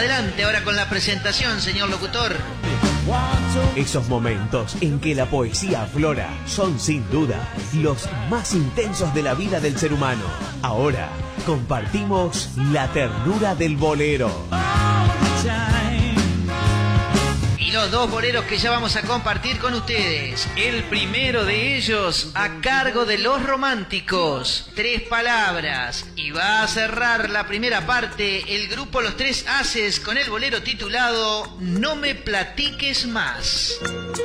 Adelante ahora con la presentación, señor locutor. Esos momentos en que la poesía aflora son sin duda los más intensos de la vida del ser humano. Ahora compartimos la ternura del bolero. Y los dos boleros que ya vamos a compartir con ustedes. El primero de ellos a cargo de Los Románticos. 3 palabras. Y va a cerrar la primera parte el grupo Los Tres Haces con el bolero titulado No me platiques más.